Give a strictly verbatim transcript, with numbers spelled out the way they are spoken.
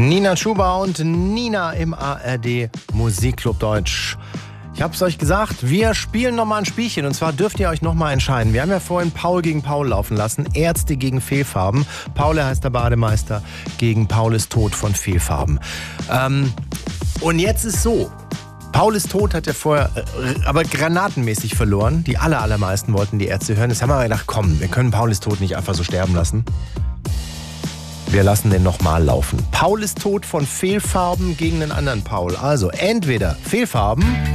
Nina Chuba und Nina im A R D Musikclub Deutsch. Ich hab's euch gesagt, wir spielen nochmal ein Spielchen und zwar dürft ihr euch nochmal entscheiden. Wir haben ja vorhin Paul gegen Paul laufen lassen, Ärzte gegen Fehlfarben. Paul, er heißt der Bademeister, gegen Paul ist tot von Fehlfarben. Ähm, und jetzt ist so, Paul ist tot hat er vorher äh, aber granatenmäßig verloren. Die aller, allermeisten wollten die Ärzte hören. Jetzt haben wir gedacht, komm, wir können Paul ist tot nicht einfach so sterben lassen. Wir lassen den nochmal laufen. Paul ist tot von Fehlfarben gegen einen anderen Paul. Also entweder Fehlfarben